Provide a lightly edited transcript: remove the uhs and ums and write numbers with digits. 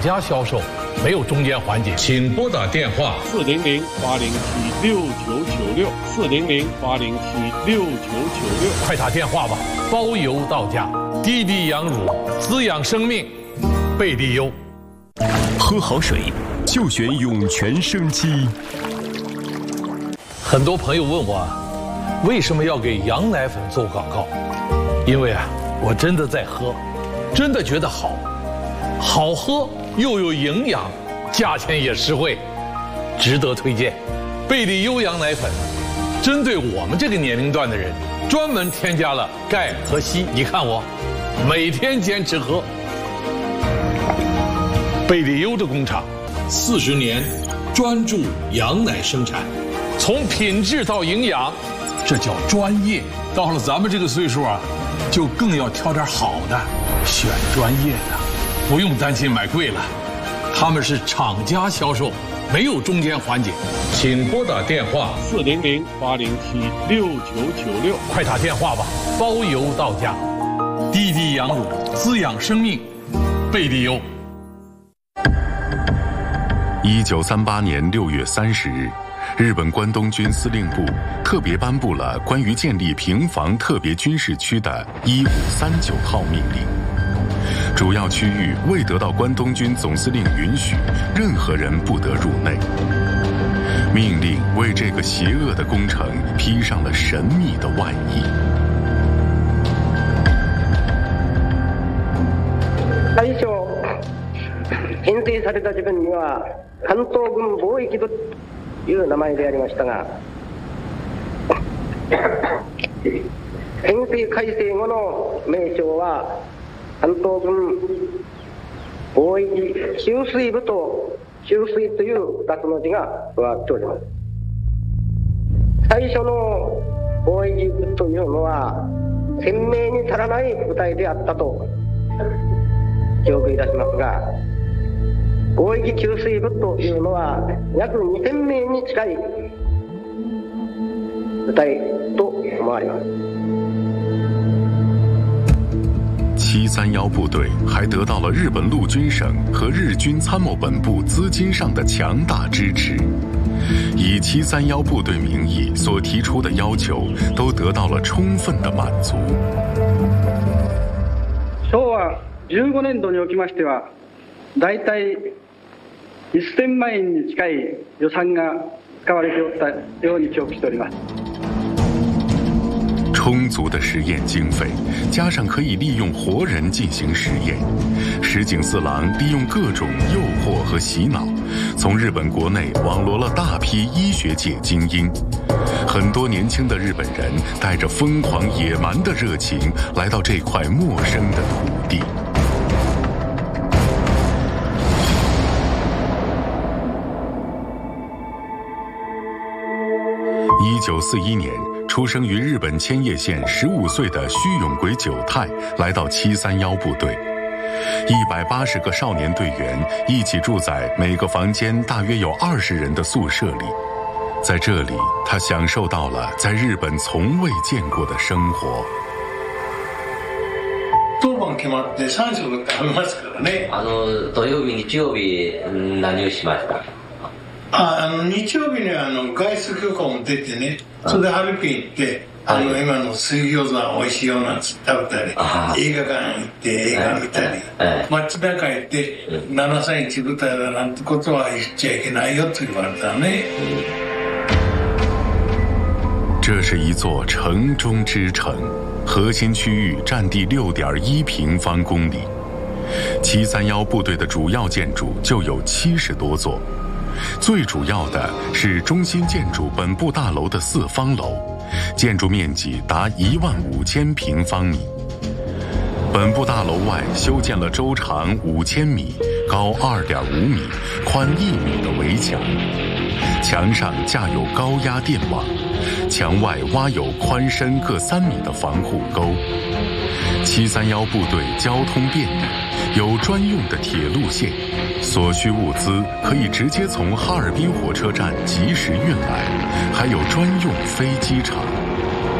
家销售，没有中间环节。请拨打电话400-807-6996，400-807-6996，快打电话吧，包邮到家。滴滴羊乳，滋养生命，贝利优。 喝好水就选涌泉生机。 很多朋友问我，为什么要给羊奶粉做广告？因为我真的在喝，真的觉得好，好喝又有营养，价钱也实惠，值得推荐。贝利优羊奶粉，针对我们这个年龄段的人，专门添加了钙和硒。你看我，每天坚持喝。贝利优的工厂40年专注羊奶生产，从品质到营养，这叫专业。到了咱们这个岁数就更要挑点好的，选专业的，不用担心买贵了。他们是厂家销售，没有中间环节。请拨打电话400-807-6996，快打电话吧，包邮到家。滴滴羊乳，滋养生命，贝利优。 1938年6月30日，日本关东军司令部特别颁布了关于建立平房特别军事区的1539号命令。主要区域未得到关东军总司令允许，任何人不得入内。命令为这个邪恶的工程披上了神秘的外衣。 最初編成された時分には関東軍貿易部という名前でありましたが、編成改正後の名称は関東軍貿易給水部と給水という2つの字が加わっております。最初の貿易部というのは鮮明に足らない部隊であったと記憶いたしますが、貿易給水部というのは約2000名に近い部隊と思われます。 731部队还得到了日本陆军省和日军参谋本部资金上的强大支持，以731部队名义所提出的要求都得到了充分的满足。 昭和15年度におきましては、大体1000万円に近い予算が使われておったように記憶しております。 充足的实验经费，加上可以利用活人进行实验，石井四郎利用各种诱惑和洗脑，从日本国内网罗了大批医学界精英。很多年轻的日本人带着疯狂野蛮的热情来到这块陌生的土地。1941年，出生于日本千叶县15岁的须永鬼九太来到731部队。180个少年队员一起住在每个房间大约有20人的宿舍里。在这里，他享受到了在日本从未见过的生活。 当番決まって3食食べますからね。 土曜日、日曜日何をしました？ 日曜日には外出許可も出てね、それでハルピン行って、今の水餃子美味しいよなんつって食べたり、映画館行って映画見たり、町中行って731部隊だなんてことは言っちゃいけないよって言われたね。 这是一座城中之城，核心区域占地6.1平方公里。731部队的主要建筑就有70多座。最主要的是中心建筑本部大楼的4方楼，建筑面积达15000平方米。本部大楼外修建了周长5000米、高2.5米、宽1米的围墙，墙上架有高压电网，墙外挖有宽深各3米的防护沟。731部队交通便利，有专用的铁路线，所需物资可以直接从哈尔滨火车站及时运来，还有专用飞机场。